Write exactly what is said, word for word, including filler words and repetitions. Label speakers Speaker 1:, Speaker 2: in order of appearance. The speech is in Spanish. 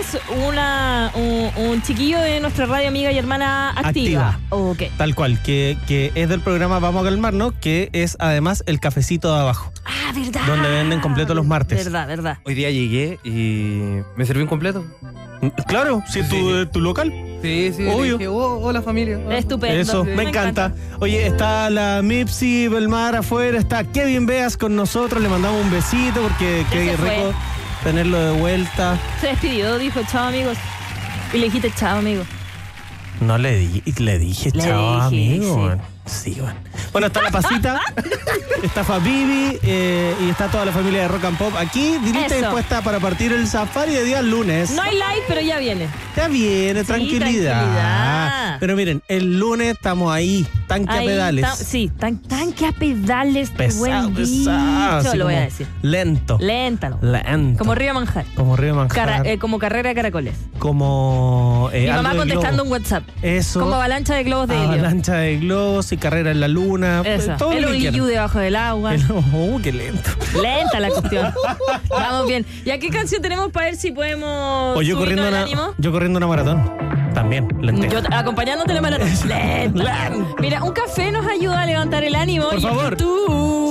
Speaker 1: es una un, un chiquillo de nuestra radio amiga y hermana Activa.
Speaker 2: Activa.
Speaker 1: Okay.
Speaker 2: Tal cual, que, que es del programa Vamos a Calmarnos, que es además el cafecito de abajo.
Speaker 1: Ah, verdad.
Speaker 2: Donde venden completo los martes.
Speaker 1: Verdad, verdad.
Speaker 3: Hoy día llegué y me serví un completo.
Speaker 2: Claro, si es tu, tu local.
Speaker 3: Sí, sí.
Speaker 2: Obvio.
Speaker 3: Dije, oh, hola familia. Oh.
Speaker 1: Estupendo.
Speaker 2: Eso,
Speaker 1: Sí.
Speaker 2: me encanta. Oye, está la Mipsy Belmar afuera, está Kevin Beas con nosotros, le mandamos un besito porque qué
Speaker 1: se fue.
Speaker 2: rico tenerlo de vuelta.
Speaker 1: Se despidió, dijo chao amigos. Y le dijiste chao amigo.
Speaker 2: No le, di, le dije
Speaker 1: Le
Speaker 2: chao,
Speaker 1: dije,
Speaker 2: amigo.
Speaker 1: sí.
Speaker 2: Bueno. Sí, bueno. Bueno, está la Pasita, está Fabibi eh, y está toda la familia de Rock and Pop aquí, lista y
Speaker 1: Eso.
Speaker 2: dispuesta para partir el safari de día lunes.
Speaker 1: No hay live, pero ya viene.
Speaker 2: Ya viene,
Speaker 1: Sí,
Speaker 2: tranquilidad.
Speaker 1: tranquilidad.
Speaker 2: Pero miren, el lunes estamos ahí, tanque a
Speaker 1: Ahí
Speaker 2: pedales.
Speaker 1: ta- sí, tan, tanque a pedales. qué
Speaker 2: Pesado,
Speaker 1: buen
Speaker 2: pesado.
Speaker 1: dicho,
Speaker 2: así
Speaker 1: lo voy a
Speaker 2: como
Speaker 1: decir.
Speaker 2: Lento.
Speaker 1: Léntalo.
Speaker 2: Lento.
Speaker 1: Como Río Manjar.
Speaker 2: Como Río Manjar.
Speaker 1: Cara- eh, como carrera de caracoles.
Speaker 2: como. eh,
Speaker 1: Mi mamá
Speaker 2: algo de
Speaker 1: contestando un
Speaker 2: globo.
Speaker 1: WhatsApp.
Speaker 2: Eso.
Speaker 1: Como avalancha de globos de helio.
Speaker 2: Avalancha de globos y carrera en la luna.
Speaker 1: Eso.
Speaker 2: Todo
Speaker 1: El
Speaker 2: lo que
Speaker 1: Uliyu
Speaker 2: quieran.
Speaker 1: debajo del agua.
Speaker 2: El- oh, qué lento.
Speaker 1: Lenta la cuestión. Vamos bien. ¿Y a qué canción tenemos para ver si podemos
Speaker 2: O yo
Speaker 1: subirnos
Speaker 2: corriendo,
Speaker 1: el
Speaker 2: una,
Speaker 1: ánimo?
Speaker 2: yo corriendo una maratón. También, lenteja.
Speaker 1: Yo acompañándote la maratón. Lenta.
Speaker 2: Lenta.
Speaker 1: Mira, un café nos ayuda a levantar el ánimo.
Speaker 2: Por
Speaker 1: y
Speaker 2: favor.
Speaker 1: Tú